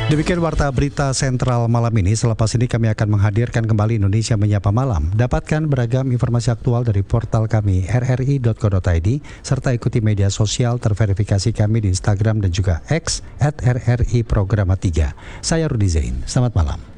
Demikian warta berita sentral malam ini. Selepas ini kami akan menghadirkan kembali Indonesia Menyapa Malam. Dapatkan beragam informasi aktual dari portal kami rri.co.id serta ikuti media sosial terverifikasi kami di Instagram dan juga X @RRI Programa 3. Saya Rudi Zain. Selamat malam.